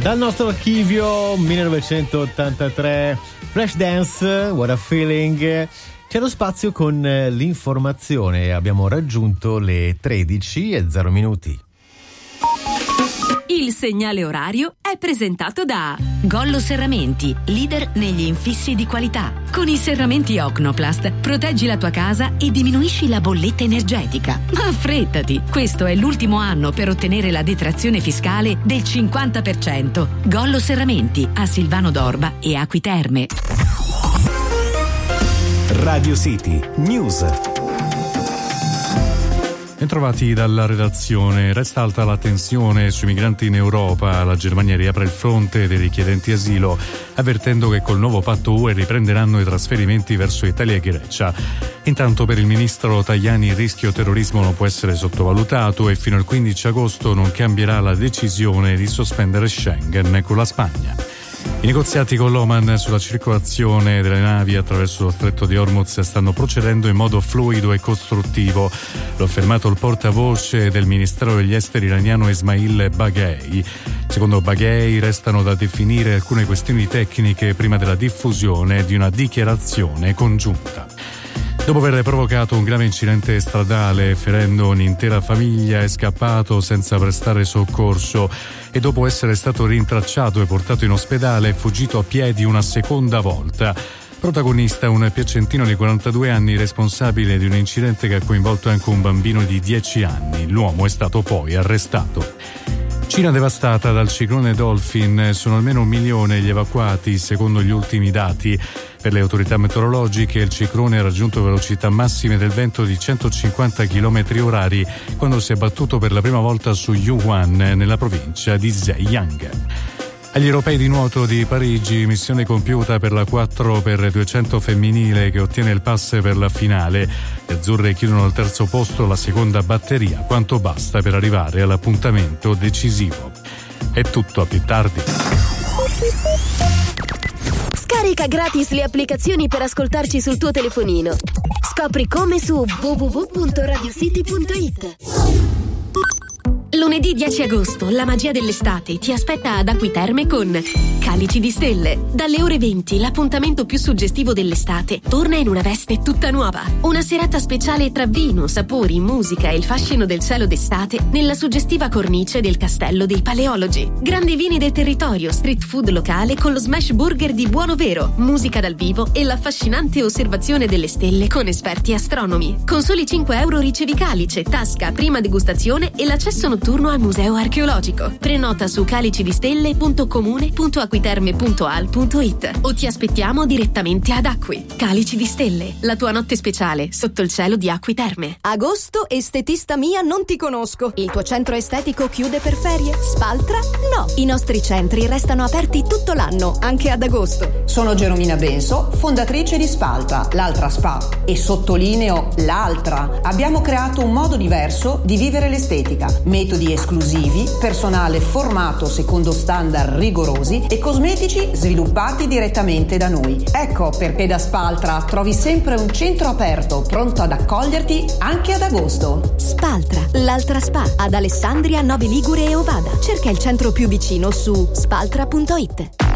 Dal nostro archivio 1983, Flashdance, What a Feeling. C'è lo spazio con l'informazione. Abbiamo raggiunto le 13:00. Il segnale orario è presentato da Gollo Serramenti, leader negli infissi di qualità. Con i serramenti Ocnoplast proteggi la tua casa e diminuisci la bolletta energetica. Ma affrettati, questo è l'ultimo anno per ottenere la detrazione fiscale del 50%. Gollo Serramenti a Silvano d'Orba e Acquiterme. Radio City News. Bentrovati dalla redazione. Resta alta la tensione sui migranti in Europa. La Germania riapre il fronte dei richiedenti asilo, avvertendo che col nuovo patto UE riprenderanno i trasferimenti verso Italia e Grecia. Intanto per il ministro Tajani il rischio terrorismo non può essere sottovalutato e fino al 15 agosto non cambierà la decisione di sospendere Schengen con la Spagna. I negoziati con l'Oman sulla circolazione delle navi attraverso lo stretto di Hormuz stanno procedendo in modo fluido e costruttivo. Lo ha affermato il portavoce del Ministero degli Esteri iraniano Esmail Baghei. Secondo Baghei restano da definire alcune questioni tecniche prima della diffusione di una dichiarazione congiunta. Dopo aver provocato un grave incidente stradale ferendo un'intera famiglia è scappato senza prestare soccorso e dopo essere stato rintracciato e portato in ospedale è fuggito a piedi una seconda volta. Protagonista un piacentino di 42 anni responsabile di un incidente che ha coinvolto anche un bambino di 10 anni. L'uomo è stato poi arrestato. Cina devastata dal ciclone Dolphin, sono almeno 1 milione gli evacuati secondo gli ultimi dati. Per le autorità meteorologiche il ciclone ha raggiunto velocità massime del vento di 150 km/h quando si è battuto per la prima volta su Yuan nella provincia di Zhejiang. Agli europei di nuoto di Parigi, missione compiuta per la 4x200 femminile che ottiene il pass per la finale. Le azzurre chiudono al terzo posto la seconda batteria, quanto basta per arrivare all'appuntamento decisivo. È tutto, a più tardi. Scarica gratis le applicazioni per ascoltarci sul tuo telefonino. Scopri come su www.radiocity.it. Lunedì 10 agosto, la magia dell'estate ti aspetta ad Acquiterme con Calici di Stelle. Dalle ore 20, l'appuntamento più suggestivo dell'estate torna in una veste tutta nuova. Una serata speciale tra vino, sapori, musica e il fascino del cielo d'estate nella suggestiva cornice del Castello dei Paleologi. Grandi vini del territorio, street food locale con lo smash burger di Buono Vero, musica dal vivo e l'affascinante osservazione delle stelle con esperti astronomi. Con soli 5 euro ricevi calice, tasca, prima degustazione e l'accesso notturno al museo archeologico. Prenota su calicidistelle.comune.acquiterme.al.it o ti aspettiamo direttamente ad Acqui. Calici di Stelle, la tua notte speciale sotto il cielo di Acquiterme. Agosto, estetista mia, non ti conosco. Il tuo centro estetico chiude per ferie? Spaltra? No. I nostri centri restano aperti tutto l'anno, anche ad agosto. Sono Geromina Benso, fondatrice di Spaltra, l'altra spa. E sottolineo l'altra. Abbiamo creato un modo diverso di vivere l'estetica. Metodi esclusivi, personale formato secondo standard rigorosi e cosmetici sviluppati direttamente da noi. Ecco perché da Spaltra trovi sempre un centro aperto pronto ad accoglierti anche ad agosto. Spaltra, l'altra spa, ad Alessandria, Nove Ligure e Ovada. Cerca il centro più vicino su spaltra.it.